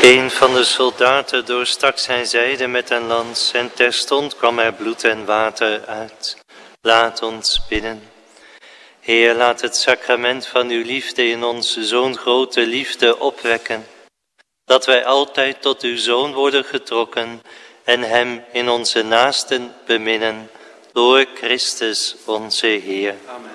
Een van de soldaten doorstak zijn zijde met een lans en terstond kwam er bloed en water uit. Laat ons bidden. Heer, laat het sacrament van uw liefde in ons zo'n grote liefde opwekken, dat wij altijd tot uw Zoon worden getrokken en hem in onze naasten beminnen, door Christus onze Heer. Amen.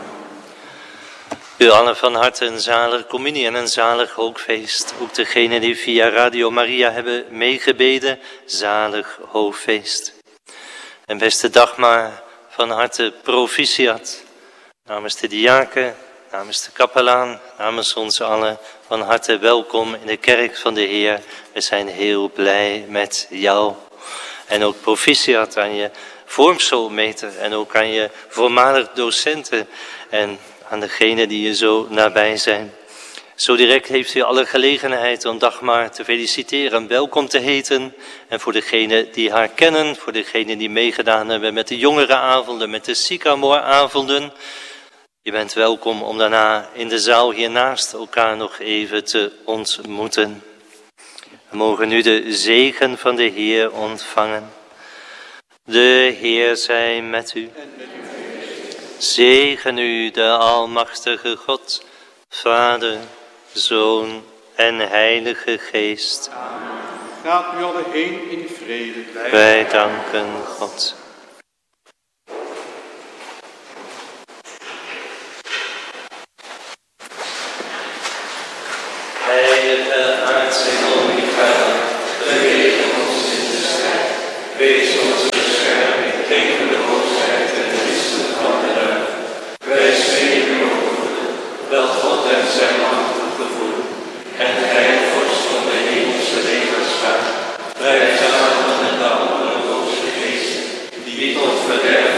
U allen van harte een zalig communie en een zalig hoogfeest. Ook degenen die via Radio Maria hebben meegebeden, zalig hoogfeest. En beste Dagmar, van harte proficiat. Namens de diaken, namens de kapelaan, namens ons allen, van harte welkom in de kerk van de Heer. We zijn heel blij met jou. En ook proficiat aan je vormschoolmeter en ook aan je voormalig docenten en aan degenen die je zo nabij zijn. Zo direct heeft u alle gelegenheid om Dagmar te feliciteren, welkom te heten. En voor degenen die haar kennen, voor degenen die meegedaan hebben met de jongerenavonden, met de Sycamore-avonden. Je bent welkom om daarna in de zaal hiernaast elkaar nog even te ontmoeten. We mogen nu de zegen van de Heer ontvangen. De Heer zij met u. Zegen u de almachtige God, Vader, Zoon en Heilige Geest. Amen. Gaat u allen heen in vrede. Wij danken God. Heilige aardse Michael, bewegen ons in de strijd. Wees onze bescherming tegen de boosheid en de listen van de duivel. Wij smeken over wel God en zijn machtige voet. En hij, vorst van de hemelse legerschaar, wij verlaten de andere boze geesten, die tot verderf